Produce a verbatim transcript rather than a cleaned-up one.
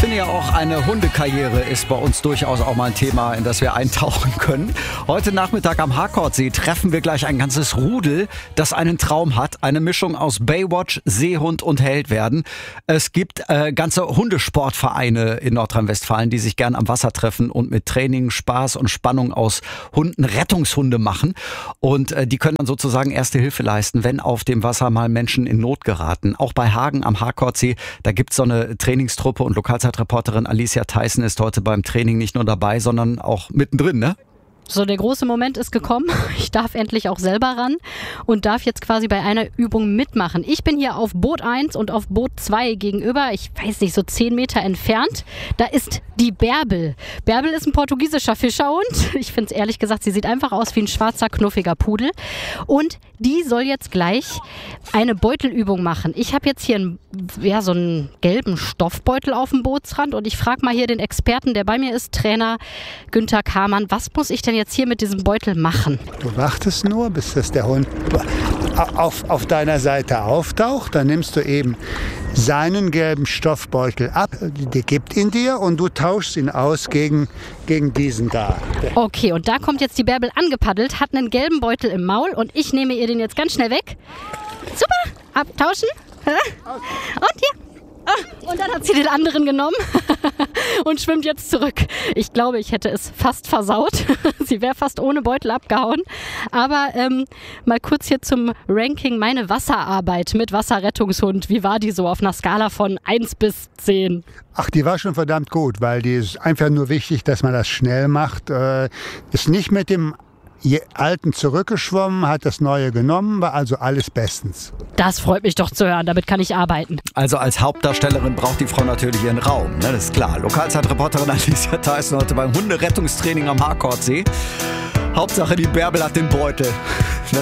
finde ja auch, eine Hundekarriere ist bei uns durchaus auch mal ein Thema, in das wir eintauchen können. Heute Nachmittag am Harkordsee treffen wir gleich ein ganzes Rudel, das einen Traum hat. Eine Mischung aus Baywatch, Seehund und Held werden. Es gibt äh, ganze Hundesportvereine in Nordrhein-Westfalen, die sich gern am Wasser treffen und mit Training, Spaß und Spannung aus Hunden Rettungshunde machen. Und äh, die können dann sozusagen erste Hilfe leisten, wenn auf dem Wasser mal Menschen in Not geraten. Auch bei Hagen am Harkordsee, da gibt es so eine Trainingstruppe und Lokalzeitreporterin Alicia Theissen ist heute beim Training nicht nur dabei, sondern auch mittendrin, ne? So, der große Moment ist gekommen. Ich darf endlich auch selber ran und darf jetzt quasi bei einer Übung mitmachen. Ich bin hier auf Boot eins und auf Boot zwei gegenüber, ich weiß nicht, so zehn Meter entfernt. Da ist die Bärbel. Bärbel ist ein portugiesischer Fischerhund. Ich finde es ehrlich gesagt, sie sieht einfach aus wie ein schwarzer, knuffiger Pudel. Und die soll jetzt gleich eine Beutelübung machen. Ich habe jetzt hier einen, ja, so einen gelben Stoffbeutel auf dem Bootsrand und ich frage mal hier den Experten, der bei mir ist, Trainer Günther Kamann, was muss ich denn jetzt hier mit diesem Beutel machen? Du wartest nur, bis das der Hund auf, auf deiner Seite auftaucht. Dann nimmst du eben seinen gelben Stoffbeutel ab, der gibt ihn dir und du tauschst ihn aus gegen, gegen diesen da. Okay, und da kommt jetzt die Bärbel angepaddelt, hat einen gelben Beutel im Maul und ich nehme ihr den jetzt ganz schnell weg. Super, abtauschen. Und hier. Ah, und dann hat sie den anderen genommen und schwimmt jetzt zurück. Ich glaube, ich hätte es fast versaut. Sie wäre fast ohne Beutel abgehauen. Aber ähm, mal kurz hier zum Ranking. Meine Wasserarbeit mit Wasserrettungshund. Wie war die so auf einer Skala von eins bis zehn? Ach, die war schon verdammt gut, weil die ist einfach nur wichtig, dass man das schnell macht. Äh, ist nicht mit dem Alten zurückgeschwommen, hat das Neue genommen, war also alles bestens. Das freut mich doch zu hören, damit kann ich arbeiten. Also als Hauptdarstellerin braucht die Frau natürlich ihren Raum, ne? Das ist klar. Lokalzeitreporterin Alicia Theissen heute beim Hunderettungstraining am Harkordsee. Hauptsache die Bärbel hat den Beutel.